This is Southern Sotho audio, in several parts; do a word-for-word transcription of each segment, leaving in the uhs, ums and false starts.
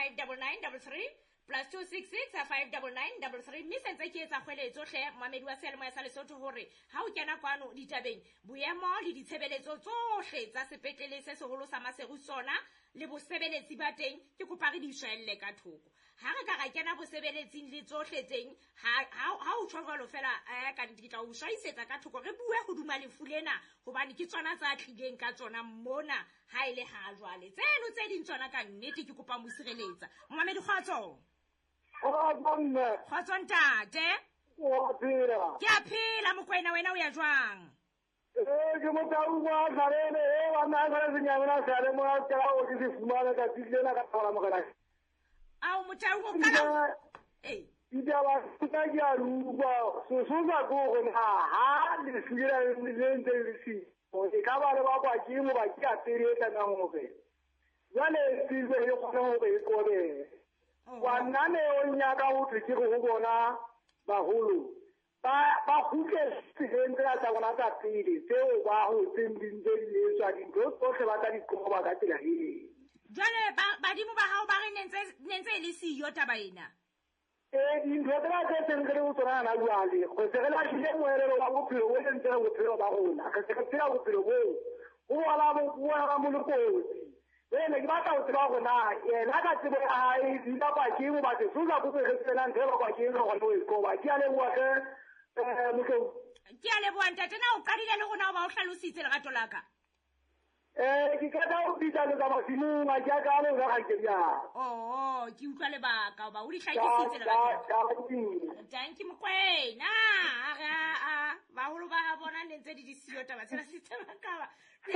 five double nine double three plus two six six five double nine double three mme sentse ke etsa kgweletso hle mamedi wa selemo ya sa Lesotho hore ha o kena kwano ditabeng boemo le ditshebeletso tsohle tsa sepetlele se seholo sa Maseru sona le bosebeletsi ba teng ke kopa re di shwelle ka thoko ha re ka ra kena bosebeletsing le tsohle teng ha ha o tshwara fela eh ka ditla o shaisetsa ka thoko re bue go duma lefu lena hobane ke tsona tsa tlileng ka tsona mona ha ile ha jwale tseno tse ding tsona ka nnete ke kopa mo sireletsa Mohammed Kgotso o bonne Kgotso ntate o phela ke a phela mokwena wena o ya jwang eh ke mo tau wa garene e wa na ga se nyamela sale mo a tsela o di fumana ka tsilena ka thola mo kana au motau go kana eh ida ba tsaka ya ruwa so so ba go go na ha le sira le ntse le si o e ka ba le ba kwa ke mo ba ke a tsireta na mo be jale silwe le go na go be ko be wa nane o nyaka o tle go bona ba holo ba ba hutle sentla tsa bona tsa pele tseo ba ho tsendintse le tswa di go tsohle ba tla di koba ka tsela e jale ba badimo ba hao ba re nentse nentse le siyo taba ena eh di ntho tsa tse tsengere o tsona na jwale go tsela le moelelo wa bophelo o ntse go phelo ba rona ka se ka tsela bophelo bo o wala bo bua ga mo le kotsi wena ke batla o tsela go na yena ka tsebo ya hae di ba ba ke mo ba se suza go se tsela ntse ba ba ke no go no go ba ke ale bua ke eh mo ke ale bua ntate na o qadile le gona ba o hlalositse le gato laka eh ke ka tao bitsa le ka masimong a ja ka le ga ke ya oh ke utlwa le ba ka ba o di hlakisitse le gato thank you mokwena a a ba holo ba ha bona nentse di disiyo taba tsela sistema ka ba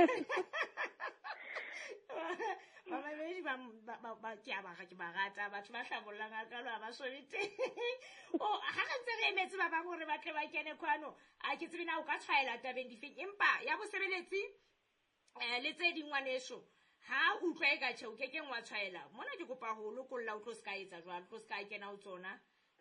mama medi ba ba ba ke a ba ga ke ba rata batho ba hlabollang ka lo ba solite o ha ga ntse re emetse ba bang hore ba tle ba kene kwano a ke tsebe na o ka tshwaela tabeng di feng empa ya bosebeletsi eh le tse dingwaneso ha o utlwa e ka tsheo ke keng wa tshwaela mona ke kopa ho lokolla o tlo ska etsa jwalo tlo ska kena o tsona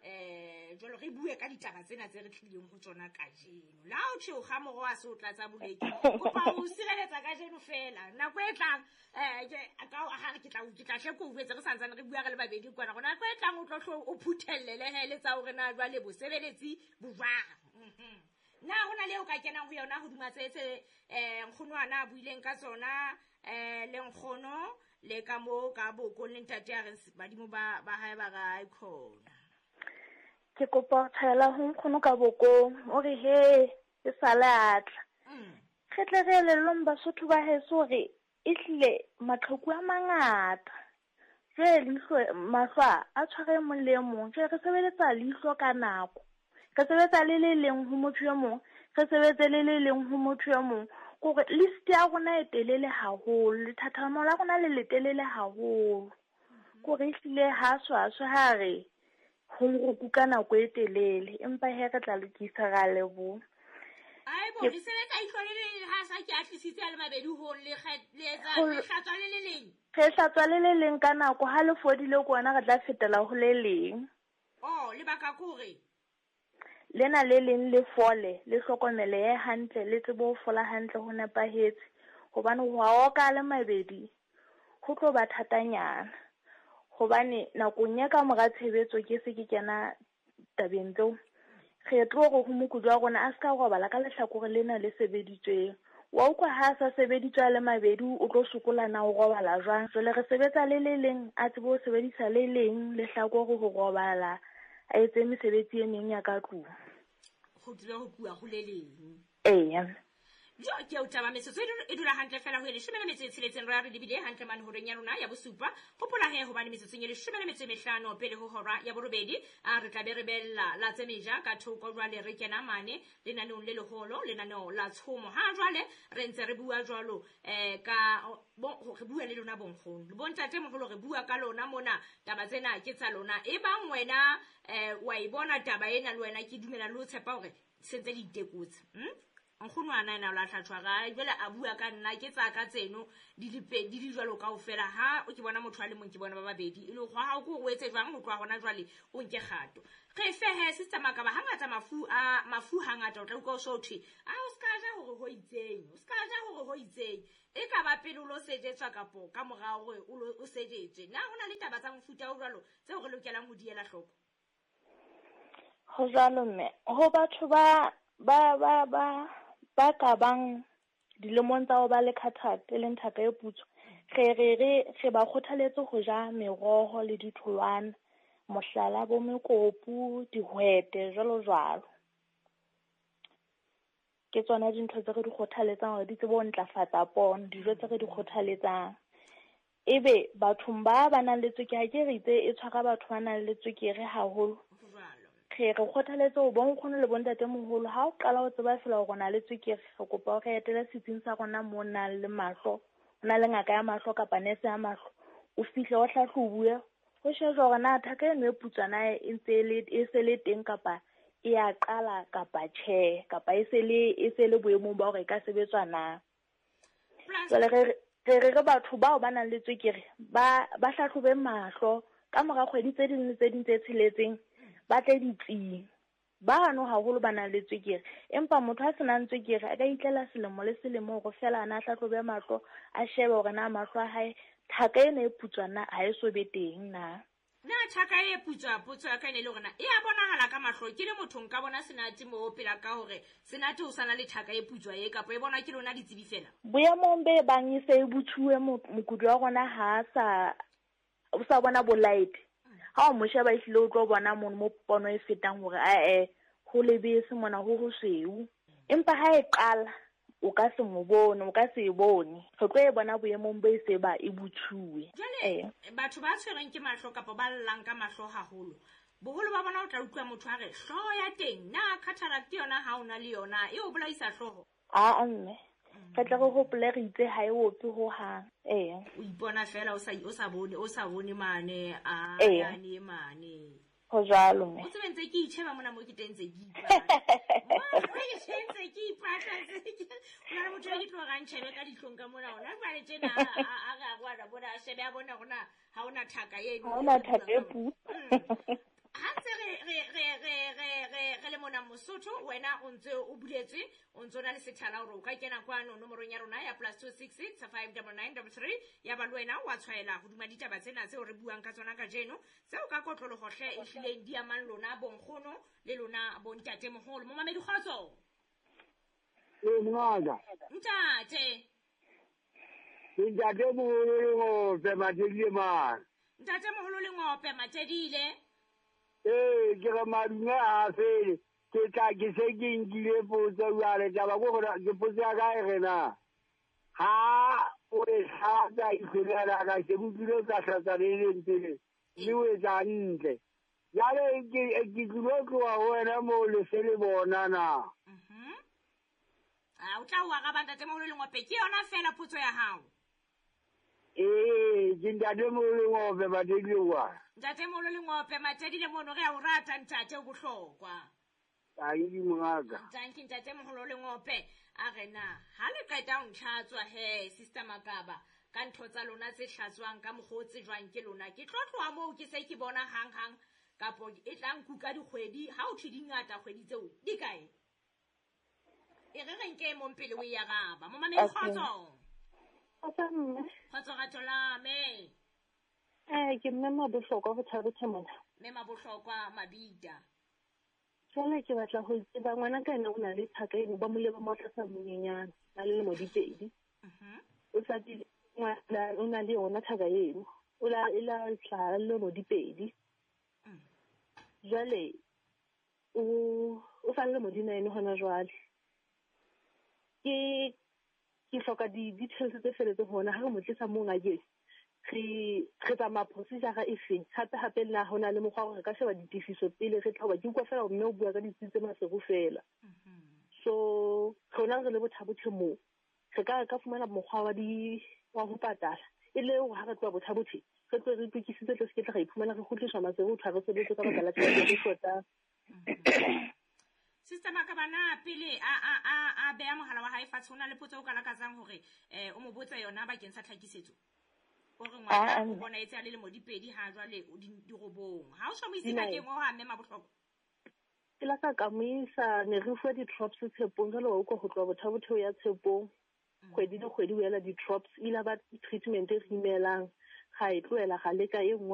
eh jolo re bue ka ditaba tsena tse re tlileng go tsona ka jeno la o tsheo ga mo go a se o tlatsa boleki kopa o sireletsa ka jeno fela na go etlang eh ke ka ga ke tla o tla hle go uetse re santsane re bua ga le babedi kwana gona go etlang o tlo o phuthellele hele tsa hore na jwa le bosebeletsi bujwang na hona leo ka kenang ho yona ho duma tsetse eh nkgonwana a buileng ka tsona eh le nkgono le ka mo ka boko le ntate a re badimo ba ba hae ba ga ikhona ke kopa tshela ho nkgono ka boko o re he e salatla ke tle re le lomba sotho ba heso re ihle matlhoku a mangata je lihlo mahlo a tshware molemo je re sebeletsa lihlo ka nako ka sebetsa le le leng ho motho yo mong ka sebetsa le le leng ho motho yo mong go list ya gona e telele haholo le thathamo la gona le le telele haholo go re hlile ha swa swa ha re go go kukana go e telele empa he re tla lokisa ga lebo ai bo di sebetsa ihlole le ha sa ke a tlisitse le mabedi ho le le tsa le hlatswa le le leng ke hlatswa le le leng ka nako ha le fodile go bona ga tla fetela go le leng oh le baka kore lena le leng le fole le hlokomele e hantle le tsebo fola hantle ho nepahetse hobane wa oka le mabedi go tlo ba thatanyana hobane nakong ya ka mora tshebetso ke se ke kena tabeng tseo re tlo go humukudi wa gona a ska go bala ka lehlakore lena le sebeditsweng wa ukwa ha sa sebeditswa le mabedi o tlo sokola na go robala jwang jole re sebetsa le le leng a tsebo sebedisa le leng lehlakore go robala a etse mesebetsi e meng ya ka tlung go dira go bua go le leng eh jo ke o taba metso e dula hantle fela ho ile shemela metso e tsheletseng ra re dibile hantle man ho reng ya rona ya bosupa hopola he hobane metso tsenya le shemela metso e mehlano pele ho hora ya borobedi a re tla be re bella la tsemeja ka thoko jwale re kena mane le nanong le leholo le nanong la tshomo ha jwale re ntse re bua jwalo eh ka bo re bua le lona bonkgono le bontate mogolo re bua ka lona mona taba tsena ke tsa lona e bang wena eh wa ibona taba ena le wena ke dumela le o tshepa hore sentse di tekotse hm nkgonwana ena o la tlhatswa ga jwale a bua ka nna ke tsa ka tseno di dipe di di jwalo ka ofela ha o ke bona motho a le mong ke bona ba babedi ile go ha o go go etse jwang go tloa gona jwale o nke gato ge fe he system ka ba hangata mafu a mafu hangata o tla go so thi a o ska ja go gore go itseng o ska ja gore go itseng e ka ba pele o lo sejetswa kapo ka morao gore o sejetse na hona le taba tsa mofuta o jwalo tseo re lokelang go diela hloko go jalo mme go batho ba ba ba ba ba ka bang dilemong tsa go ba le khathate le nthaka e putso re re re re ba khothaletse go ja merogo le ditholwana mohlala bo mekopu dihwete jalo jalo ke tsona dintho tse re di kgothaletsang gore di tsebo ntlafatsa pono dijo tse re di kgothaletsang ebe bathong ba ba nang le tswekere ke re itse e tshwara batho ba nang le tswekere haholo re re kgothaletse go bonkgono le bontate moholo ha o qala go tseba fela go na le tswekere re kopa go etela setsing sa rona mo nang le mahlo na le ngaka ya mahlo kapa nese ya mahlo o fihle o hlahlobue go shejwa gore na thaka eno e putswana e ntse le e se le teng kapa e ya qala kapa tjhe kapa e se le e se le boemong ba gore ka sebetswa na jale re re re batho bao ba nang le tswekere ba ba hlahlobe mahlo ka mora kgwedi tse ding le tse ding tse tsheletseng ba tle ditsing ba no haholo ba nang le tswekere empa motho a senang tswekere a ka itlela selemo le selemo go fela ana hlahlobe mahlo a shebe gore na mahlo a hae thaka ena e putswana ha e so be teng na na thaka e putswa putso ya ka ene le gona e a bonahala ka mahlo ke le motho nka bona senate mo pela ka hore senate o sana le thaka e putswa e kapo e bona ke lona ditsebi fela boemong be bang e se e butsuwe mokudi wa gona ha sa o sa bona bo light ha o mo sheba e hlile o tlo bona mo mo pono e fetang hore a e go lebese mona go go sweu empa ha e qala o ka se mo bone o ka se e bone go tlo e bona boemong be se ba e butsuwe eh batho ba tshwereng ke mahlo kapo ba llang ka mahlo haholo boholo ba bona o tla utlwa motho a re hloho ya teng na cataract yona ha ona le yona e o bolaisa hloho a mme re tla go gopole re itse ha e ope ho hang eh o ipona fela o sa o sa bone o sa bone mane a ya ne mane go jalo mme o tsentse ke itsheba mona mo ke tentse ke ipa mo ke tentse ke ipa tse ke ona mo tshwere ke tlo ga ntshebe ka ditlhong ka mona ona ba le tsena a ga go a bona a shebe a bona gona ha ona thaka ye ha ona thaka e pu ha ntse re re re re re re re le mona Mosotho wena o ntse o buletse o ntse na le sethala hore o ka kena kwano nomorong ya rona ya plus two six six five nine nine three three ya ba lwena wa tshwaela go duma ditaba tsena tse o re buang ka tsona ka jeno se o ka kotlolo gohle e hlile di amang lona bonkgono le lona bontate moholo mo mamedi khotso e mngaka ntate ntate moholo go pe matedile man ntate moholo le ngope matedile eh ke ga madunga a fele ke tla ke se ke nkile potso ya le taba go gona ke potso ya ga rena ha o e sa ga ikhola la ga se butlo tsa tsa le le ntele le o etsa ntle ya le ke ke tlo tloa wena mo le se le bona na mhm a o tla wa ga bantate mo le ngope ke yona fela potso ya hao eh ntate mo le ngope ba di wa ntate mo le ngope matedi le mono re a o rata ntate o bohlokwa a di mongaka thank you ntate mo le ngope a rena ha le qeta o ntlhatswa he sister Makaba ka ntho tsa lona tse hlatswang ka mogotse jwang ke lona ke tlotloa mo ke se ke bona hang hang kapo e tlang kuka dikgwedi ha o thidi ngata kgwedi tseo di kae e re re nke mo mpele o ya gaba mo mamedi khotso Mme khotso ga tola me eh ke mmema bohlokwa go thabotse mona mema bohlokwa mabida jale ke batla go tseba ngwana ka ene o na le thaka eno ba mole ba motlasa monyenyana a le mo dipedi mhm o sa di ngwana o na le ona thaka eno o la ila tla le mo dipedi jale o o sa le mo dina eno hona jwale ke ke hloka di details tse feletse hona ha mo tlisa mo ngakeng re re tsa procedure ga e feng hape hape nna hona le mogwa gore ka sheba ditifiso pele re tla ba ke kwa fela mme o bua ka ditse masego fela so rona re le botlhabotse mo re ka ka fumana mogwa wa di wa go patala e le go ha re twa botlhabotse re tlo re tukisitse tlo se ke tla ga iphumana re khutliswa masego o tshware sebetse ka baka la tshebetso e shota Sister Makabana pele a a a a be a mohala wa hae fa tsona le potso o kana ka tsang hore eh o mo botsa yona ba keng sa tlhakisetso o re ngwana o bona etse a le mo dipedi ha jwale o di robong ha o so mo ise ba keng o ha mme ma bohloko ke la ka ka mo isa ne re fuwa di-drops tshepong ka le wa utlwa go tloa bothabotheo ya tshepong kgwedi le kgwedi o ela di-drops ile ba treatment e re imelang ga e tloela ga leka e nngwe